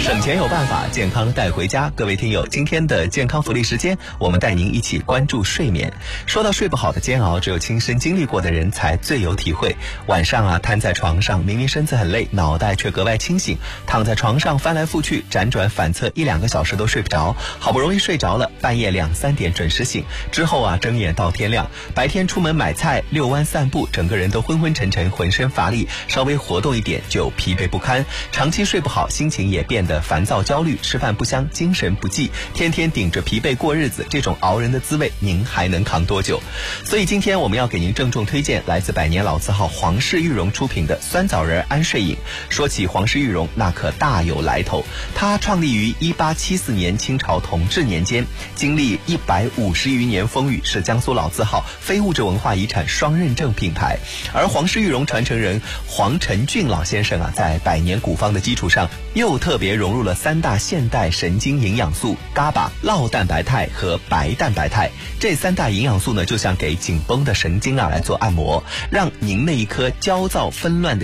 省钱有办法，健康带回家。各位听友，今天的健康福利时间，我们带您一起关注睡眠。说到睡不好的煎熬，只有亲身经历过的人才最有体会。晚上瘫在床上，明明身子很累，脑袋却格外清醒，躺在床上翻来覆去，辗转反侧1-2个小时都睡不着，好不容易睡着了，半夜2-3点准时醒，之后睁眼到天亮。白天出门买菜、遛弯散步，整个人都昏昏沉沉，浑身乏力，稍微活动一点就疲惫不堪。长期睡不好，心情也变得烦躁焦虑，吃饭不香，精神不济，天天顶着疲惫过日子，这种熬人的滋味您还能扛多久？所以今天我们要给您郑重推荐来自百年老字号皇氏玉荣出品的酸枣仁安睡饮。说起皇氏玉荣，那可大有来头，它创立于1874年清朝同治年间，经历150余年风雨，是江苏老字号非物质文化遗产双认证品牌。而皇氏玉荣传承人黄承俊老先生在百年古方的基础上，又特别融入了3大现代神经营养素伽巴、酪蛋白肽和白蛋白肽。这3大营养素呢，就像给紧绷的神经来做按摩，让您那一颗焦躁纷乱的